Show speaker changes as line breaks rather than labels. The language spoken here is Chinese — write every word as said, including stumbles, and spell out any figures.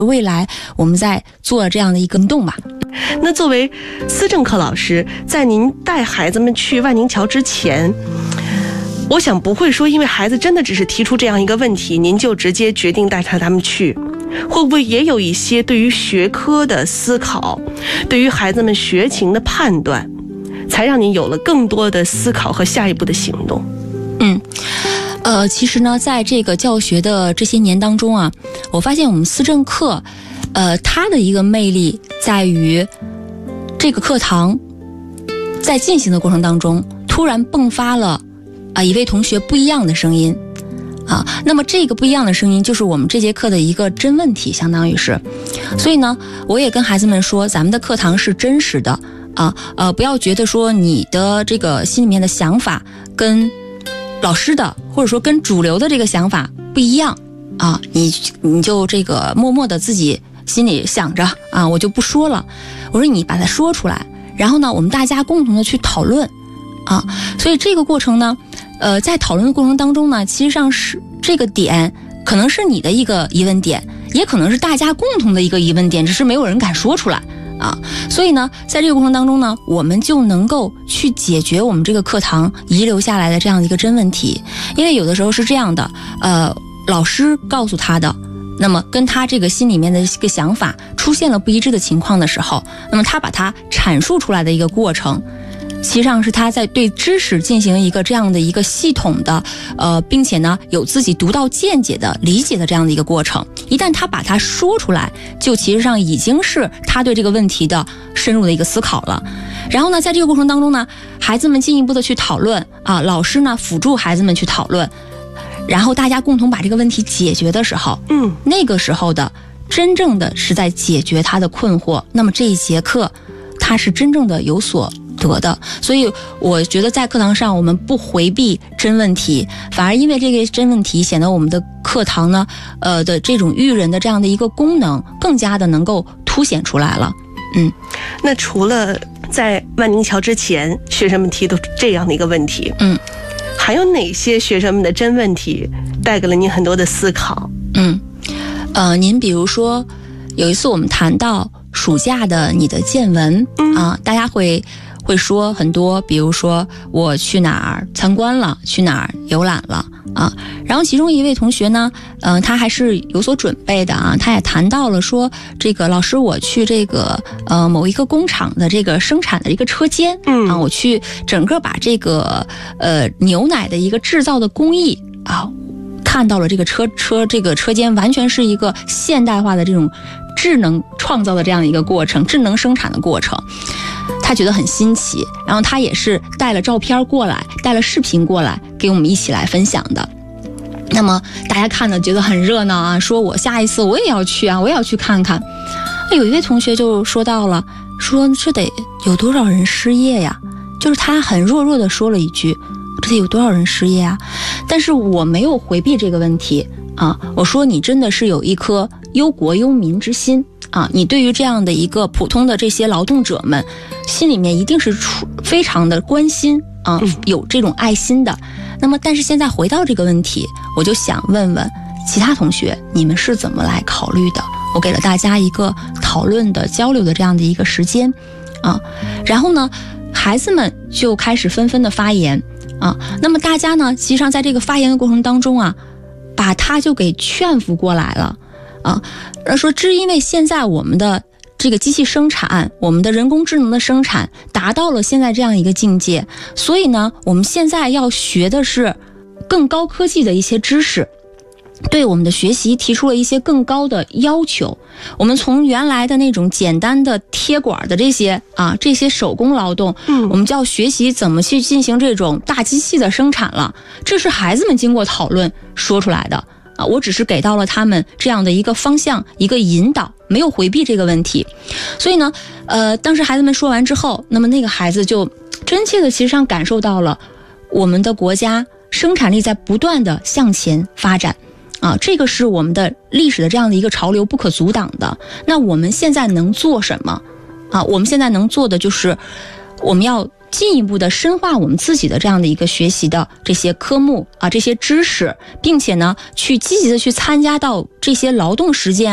未来我们在做这样的一个行动吧。
那作为思政课老师，在您带孩子们去万宁桥之前，我想不会说因为孩子真的只是提出这样一个问题，您就直接决定带他们去，会不会也有一些对于学科的思考，对于孩子们学情的判断，才让您有了更多的思考和下一步的行动？
嗯，呃，其实呢，在这个教学的这些年当中啊，我发现我们思政课，呃，它的一个魅力在于，这个课堂在进行的过程当中，突然迸发了啊、呃、一位同学不一样的声音。啊，那么这个不一样的声音就是我们这节课的一个真问题，相当于是，所以呢，我也跟孩子们说，咱们的课堂是真实的啊，呃，不要觉得说你的这个心里面的想法跟老师的或者说跟主流的这个想法不一样啊，你你就这个默默的自己心里想着啊，我就不说了。我说你把它说出来，然后呢，我们大家共同的去讨论啊，所以这个过程呢。呃，在讨论的过程当中呢，其实上是这个点可能是你的一个疑问点，也可能是大家共同的一个疑问点，只是没有人敢说出来啊。所以呢，在这个过程当中呢，我们就能够去解决我们这个课堂遗留下来的这样的一个真问题。因为有的时候是这样的，呃，老师告诉他的，那么跟他这个心里面的一个想法出现了不一致的情况的时候，那么他把它阐述出来的一个过程。实际上是他在对知识进行一个这样的一个系统的，呃，并且呢有自己独到见解的理解的这样的一个过程。一旦他把它说出来，就其实上已经是他对这个问题的深入的一个思考了。然后呢，在这个过程当中呢，孩子们进一步的去讨论啊，老师呢辅助孩子们去讨论，然后大家共同把这个问题解决的时候，嗯，那个时候的真正的是在解决他的困惑。那么这一节课，他是真正的有所得的。所以我觉得在课堂上我们不回避真问题，反而因为这个真问题显得我们的课堂呢呃的这种育人的这样的一个功能更加的能够凸显出来了。嗯，
那除了在万宁桥之前学生们提出这样的一个问题，嗯，还有哪些学生们的真问题带给了您很多的思考？
嗯，呃，您比如说有一次我们谈到暑假的你的见闻、嗯、啊，大家会会说很多，比如说我去哪儿参观了，去哪儿游览了啊。然后其中一位同学呢，嗯、呃，他还是有所准备的啊，他也谈到了说，这个老师我去这个呃某一个工厂的这个生产的一个车间，嗯啊，我去整个把这个呃牛奶的一个制造的工艺啊，看到了这个车车这个车间完全是一个现代化的这种智能创造的这样的一个过程，智能生产的过程。他觉得很新奇，然后他也是带了照片过来，带了视频过来给我们一起来分享的。那么大家看了觉得很热闹啊，说我下一次我也要去啊，我也要去看看。有一位同学就说到了，说这得有多少人失业呀？就是他很弱弱的说了一句，这得有多少人失业啊？但是我没有回避这个问题啊，我说你真的是有一颗忧国忧民之心啊，你对于这样的一个普通的这些劳动者们，心里面一定是出非常的关心啊，有这种爱心的。那么，但是现在回到这个问题，我就想问问其他同学，你们是怎么来考虑的？我给了大家一个讨论的、交流的这样的一个时间啊，然后呢，孩子们就开始纷纷的发言啊。那么大家呢，实际上在这个发言的过程当中啊，把他就给劝服过来了。啊，说只因为现在我们的这个机器生产，我们的人工智能的生产达到了现在这样一个境界，所以呢，我们现在要学的是更高科技的一些知识，对我们的学习提出了一些更高的要求。我们从原来的那种简单的贴管的这些啊这些手工劳动，嗯，我们就要学习怎么去进行这种大机器的生产了。这是孩子们经过讨论说出来的。啊，我只是给到了他们这样的一个方向，一个引导，没有回避这个问题。所以呢，呃，当时孩子们说完之后，那么那个孩子就真切的其实上感受到了我们的国家生产力在不断的向前发展。啊，这个是我们的历史的这样的一个潮流不可阻挡的。那我们现在能做什么？啊，我们现在能做的就是我们要进一步的深化我们自己的这样的一个学习的这些科目啊，这些知识，并且呢，去积极的去参加到这些劳动实践